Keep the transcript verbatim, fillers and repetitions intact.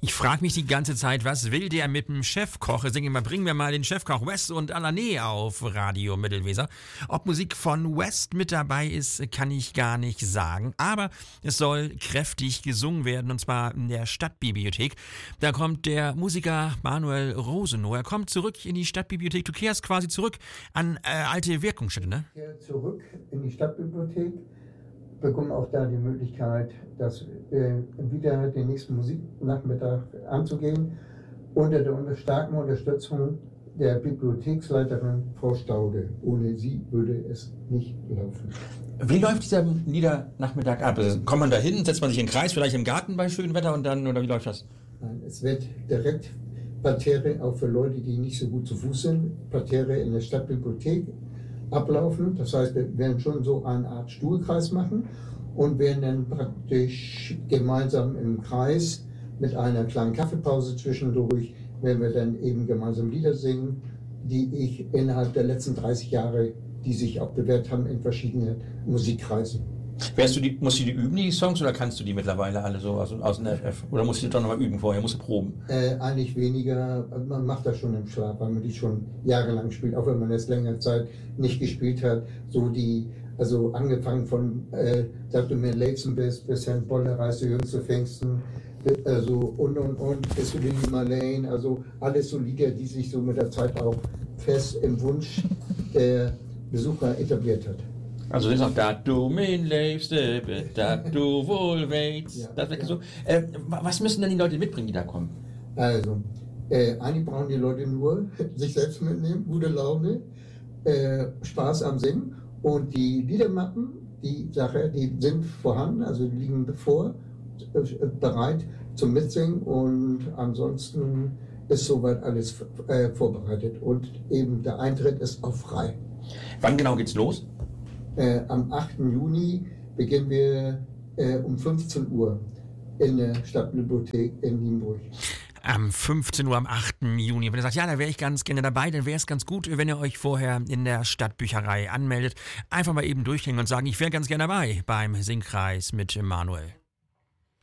Ich frage mich die ganze Zeit, was will der mit dem Chefkoch? Singen wir, bringen wir mal den Chefkoch West und Alané auf Radio Mittelweser. Ob Musik von West mit dabei ist, kann ich gar nicht sagen. Aber es soll kräftig gesungen werden, und zwar in der Stadtbibliothek. Da kommt der Musiker Manuel Rosenow. Er kommt zurück in die Stadtbibliothek. Du kehrst quasi zurück an äh, alte Wirkungsstätte, ne? Ich kehre zurück in die Stadtbibliothek. Bekommen auch da die Möglichkeit, das äh, wieder den nächsten Musiknachmittag anzugehen, unter der unter starken Unterstützung der Bibliotheksleiterin Frau Staude. Ohne sie würde es nicht laufen. Wie läuft dieser Liedernachmittag ab? Also, kommt man da hin, setzt man sich in den Kreis, vielleicht im Garten bei schönem Wetter und dann, oder wie läuft das? Nein, es wird direkt Parterre, auch für Leute, die nicht so gut zu Fuß sind, Parterre in der Stadtbibliothek ablaufen. Das heißt, wir werden schon so eine Art Stuhlkreis machen und werden dann praktisch gemeinsam im Kreis mit einer kleinen Kaffeepause zwischendurch, werden wir dann eben gemeinsam Lieder singen, die ich innerhalb der letzten dreißig Jahre, die sich auch bewährt haben in verschiedenen Musikkreisen. Wärst du die, musst du die üben, die Songs, oder kannst du die mittlerweile alle so aus, aus dem F F? Oder musst du die doch noch mal üben vorher, musst du proben? Äh, eigentlich weniger, man macht das schon im Schlaf, weil man die schon jahrelang spielt, auch wenn man jetzt längere Zeit nicht gespielt hat. So die, also angefangen von, äh, dass du mir Leitzen bist, bis Herrn Bolle reist du jüngst zu Pfingsten, also und und und, bis zu Lili Marlene, also alles so Lieder, die sich so mit der Zeit auch fest im Wunsch der Besucher etabliert hat. Also das ist auch, da du min lebst, da du wohl weißt. Ja, das wird ja. so. Äh, was müssen denn die Leute mitbringen, die da kommen? Also, äh, eigentlich brauchen die Leute nur sich selbst mitnehmen, gute Laune, äh, Spaß am Singen, und die Liedermappen, die Sache, die sind vorhanden, also die liegen vor, äh, bereit zum Mitsingen, und ansonsten ist soweit alles äh, vorbereitet, und eben der Eintritt ist auch frei. Wann genau geht's los? Äh, am achten Juni beginnen wir äh, um fünfzehn Uhr in der Stadtbibliothek in Nienburg. Am fünfzehn Uhr am achten Juni. Wenn ihr sagt, ja, da wäre ich ganz gerne dabei, dann wäre es ganz gut, wenn ihr euch vorher in der Stadtbücherei anmeldet. Einfach mal eben durchgehen und sagen, ich wäre ganz gerne dabei beim Singkreis mit Manuel.